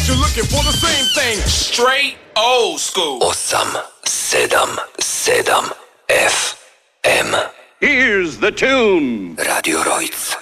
you're looking for the same thing. Straight old school. 877 FM. Here's the tune. Radio Rojc.